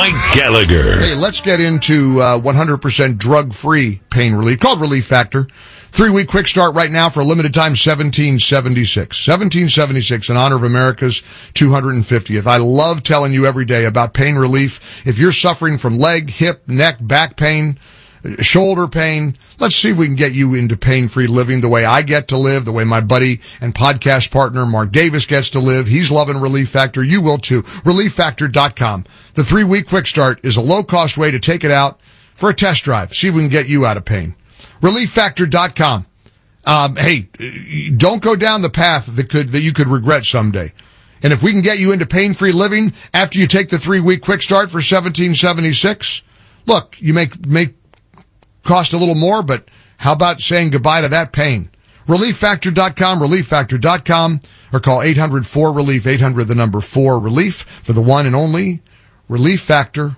Mike Gallagher. Hey, let's get into 100% drug-free pain relief, called Relief Factor. 3-week quick start right now for a limited time, $17.76. $17.76 in honor of America's 250th. I love telling you every day about pain relief. If you're suffering from leg, hip, neck, back pain, shoulder pain, let's see if we can get you into pain-free living the way I get to live, the way my buddy and podcast partner Mark Davis gets to live. He's loving Relief Factor. You will too. ReliefFactor.com. The 3-week quick start is a low-cost way to take it out for a test drive. See if we can get you out of pain. ReliefFactor.com. Hey, don't go down the path that you could regret someday. And if we can get you into pain-free living after you take the 3-week quick start for $17.76, look, you may cost a little more, but how about saying goodbye to that pain? ReliefFactor.com, ReliefFactor.com, or call 800-4-RELIEF, 800 the number 4-RELIEF for the one and only Relief Factor.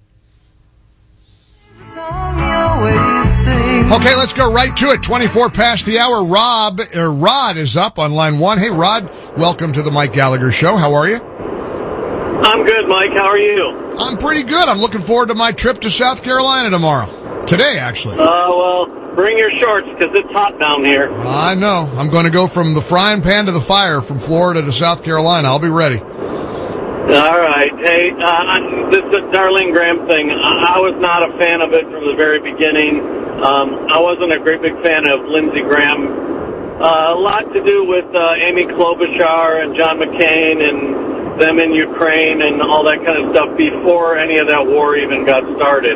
Okay, let's go right to it. 24 past the hour. Rod is up on line 1. Hey, Rod, welcome to the Mike Gallagher Show. How are you? I'm good, Mike. How are you? I'm pretty good. I'm looking forward to my trip to South Carolina tomorrow. Today, actually. Well, bring your shorts because it's hot down here. I know. I'm going to go from the frying pan to the fire, from Florida to South Carolina. I'll be ready. All right. Hey, this Darlene Graham thing, I was not a fan of it from the very beginning. I wasn't a great big fan of Lindsey Graham. A lot to do with Amy Klobuchar and John McCain and them in Ukraine and all that kind of stuff before any of that war even got started.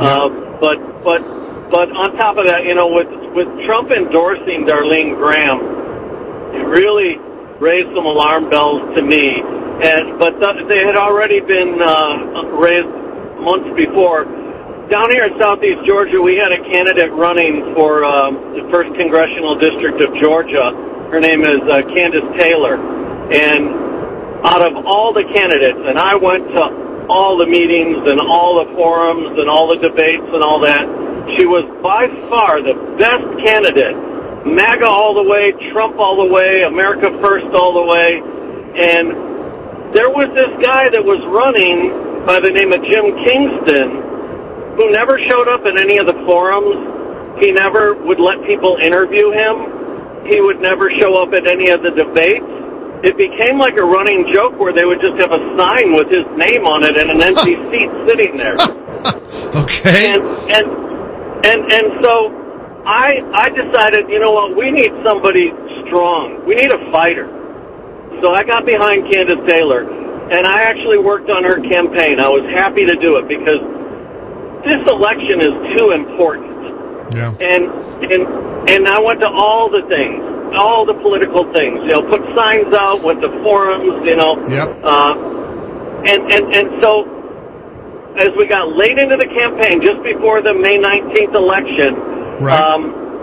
But on top of that, you know, with Trump endorsing Darlene Graham, it really raised some alarm bells to me. But they had already been raised months before. Down here in southeast Georgia, we had a candidate running for the 1st Congressional District of Georgia. Her name is Candace Taylor. And out of all the candidates, and I went to all the meetings and all the forums and all the debates and all that, she was by far the best candidate. MAGA all the way, Trump all the way, America First all the way. And there was this guy that was running by the name of Jim Kingston, who never showed up in any of the forums. He never would let people interview him. He would never show up at any of the debates. It became like a running joke where they would just have a sign with his name on it and an empty seat sitting there. Okay. And so I decided, you know what, we need somebody strong. We need a fighter. So I got behind Candace Taylor, and I actually worked on her campaign. I was happy to do it because this election is too important. Yeah. And I went to all the things, all the political things. You know, put signs out, went to forums. You know. Yep. And so as we got late into the campaign, just before the May 19th election, right.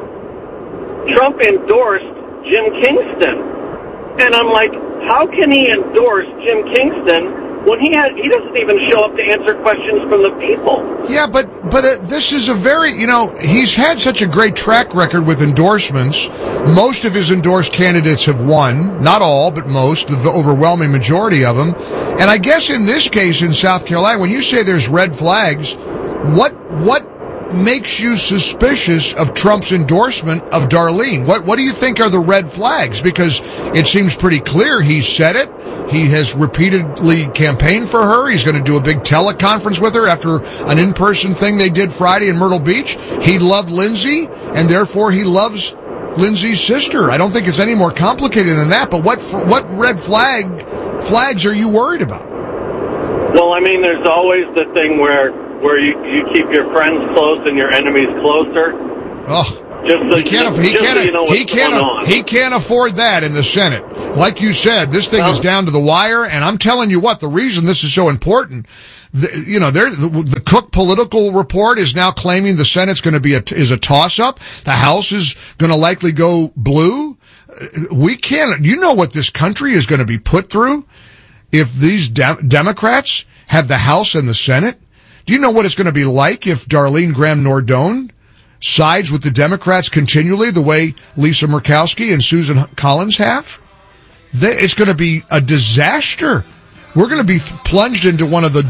Trump endorsed Jim Kingston. And I'm like, how can he endorse Jim Kingston when he doesn't even show up to answer questions from the people? Yeah, but this is a very, you know, he's had such a great track record with endorsements. Most of his endorsed candidates have won. Not all, but most, the overwhelming majority of them. And I guess in this case in South Carolina, when you say there's red flags, what makes you suspicious of Trump's endorsement of Darlene? What do you think are the red flags? Because it seems pretty clear he said it. He has repeatedly campaigned for her. He's going to do a big teleconference with her after an in-person thing they did Friday in Myrtle Beach. He loved Lindsey, and therefore he loves Lindsey's sister. I don't think it's any more complicated than that, but what red flags are you worried about? Well, I mean, there's always the thing where you keep your friends close and your enemies closer. Oh, he can't afford that in the Senate. Like you said, this thing is down to the wire, and I'm telling you what, the reason this is so important, the Cook Political Report is now claiming the Senate's going to be is a toss-up. The House is going to likely go blue. We can't. You know what this country is going to be put through if these Democrats have the House and the Senate? Do you know what it's going to be like if Darlene Graham Nordone sides with the Democrats continually the way Lisa Murkowski and Susan Collins have? It's going to be a disaster. we're going to be plunged into one of the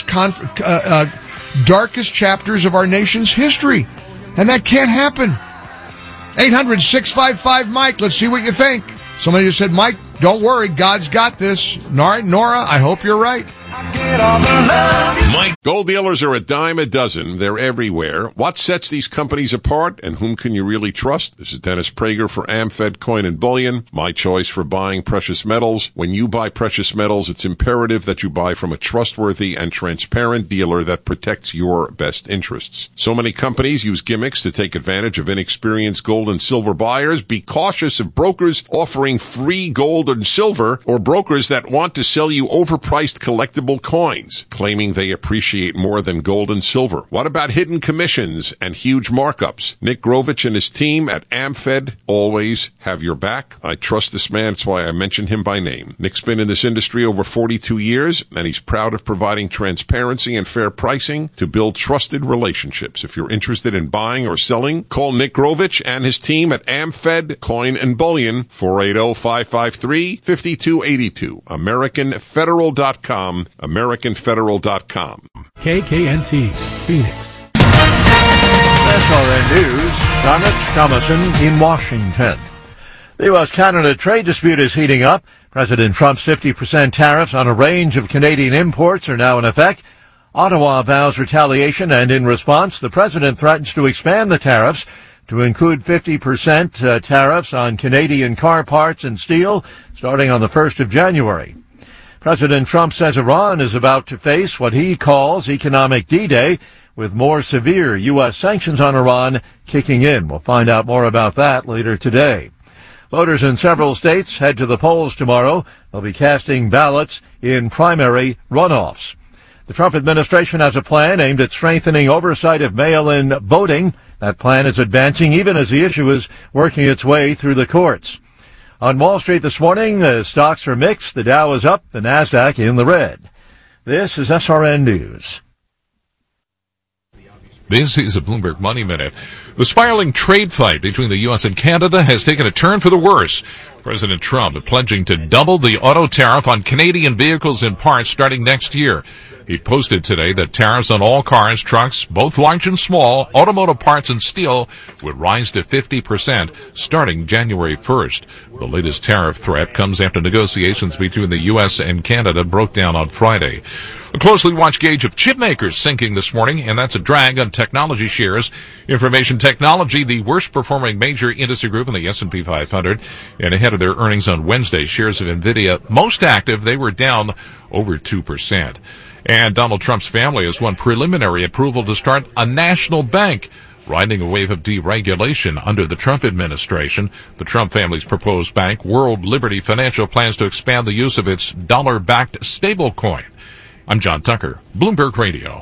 darkest chapters of our nation's history. And that can't happen. 800-655-Mike. Let's see what you think. Somebody just said, Mike, don't worry. God's got this. Nora, I hope you're right. Mike, gold dealers are a dime a dozen. They're everywhere. What sets these companies apart, and whom can you really trust? This is Dennis Prager for AmFed Coin and Bullion, my choice for buying precious metals. When you buy precious metals, it's imperative that you buy from a trustworthy and transparent dealer that protects your best interests. So many companies use gimmicks to take advantage of inexperienced gold and silver buyers. Be cautious of brokers offering free gold and silver, or brokers that want to sell you overpriced collectible coins, claiming they appreciate more than gold and silver. What about hidden commissions and huge markups? Nick Grovich and his team at AmFed always have your back. I trust this man. That's why I mention him by name. Nick's been in this industry over 42 years, and he's proud of providing transparency and fair pricing to build trusted relationships. If you're interested in buying or selling, call Nick Grovich and his team at AmFed Coin and Bullion, 480-553-5282, AmericanFederal.com, AmericanFederal.com. KKNT, Phoenix. SRN News, Thomas Thomason in Washington. The U.S.-Canada trade dispute is heating up. President Trump's 50% tariffs on a range of Canadian imports are now in effect. Ottawa vows retaliation, and in response, the president threatens to expand the tariffs to include 50% tariffs on Canadian car parts and steel starting on the 1st of January. President Trump says Iran is about to face what he calls economic D-Day, with more severe U.S. sanctions on Iran kicking in. We'll find out more about that later today. Voters in several states head to the polls tomorrow. They'll be casting ballots in primary runoffs. The Trump administration has a plan aimed at strengthening oversight of mail-in voting. That plan is advancing even as the issue is working its way through the courts. On Wall Street this morning, stocks are mixed. The Dow is up, the Nasdaq in the red. This is SRN News. This is a Bloomberg Money Minute. The spiraling trade fight between the U.S. and Canada has taken a turn for the worse. President Trump pledging to double the auto tariff on Canadian vehicles and parts starting next year. He posted today that tariffs on all cars, trucks, both large and small, automotive parts and steel would rise to 50% starting January 1st. The latest tariff threat comes after negotiations between the U.S. and Canada broke down on Friday. A closely watched gauge of chip makers sinking this morning, and that's a drag on technology shares. Information technology, the worst performing major industry group in the S&P 500, and ahead of their earnings on Wednesday, shares of NVIDIA most active. They were down over 2%. And Donald Trump's family has won preliminary approval to start a national bank, riding a wave of deregulation under the Trump administration. The Trump family's proposed bank, World Liberty Financial, plans to expand the use of its dollar-backed stablecoin. I'm John Tucker, Bloomberg Radio.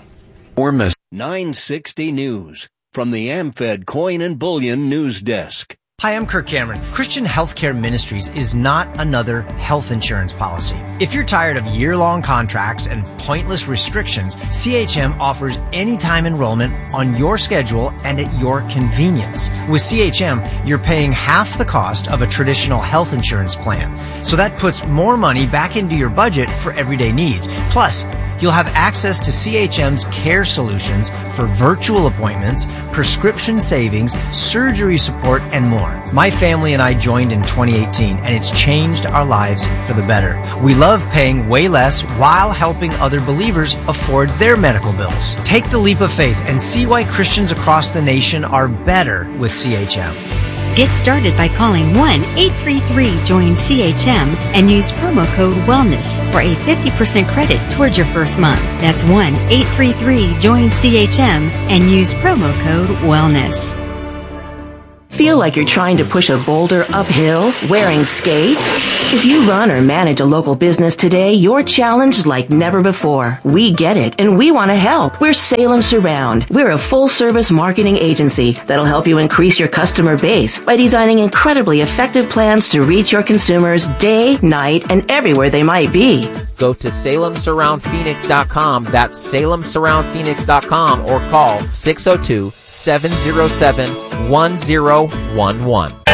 960 News from the AmFed Coin and Bullion News Desk. Hi, I'm Kirk Cameron. Christian Healthcare Ministries is not another health insurance policy. If you're tired of year-long contracts and pointless restrictions, CHM offers anytime enrollment on your schedule and at your convenience. With CHM, you're paying half the cost of a traditional health insurance plan. So that puts more money back into your budget for everyday needs. Plus, you'll have access to CHM's care solutions for virtual appointments, prescription savings, surgery support, and more. My family and I joined in 2018, and it's changed our lives for the better. We love paying way less while helping other believers afford their medical bills. Take the leap of faith and see why Christians across the nation are better with CHM. Get started by calling 1-833-JOIN-CHM and use promo code WELLNESS for a 50% credit towards your first month. That's 1-833-JOIN-CHM and use promo code WELLNESS. Feel like you're trying to push a boulder uphill wearing skates? If you run or manage a local business today, you're challenged like never before. We get it, and we want to help. We're Salem Surround. We're a full-service marketing agency that'll help you increase your customer base by designing incredibly effective plans to reach your consumers day, night, and everywhere they might be. Go to SalemSurroundPhoenix.com. That's SalemSurroundPhoenix.com or call 602-707-1011.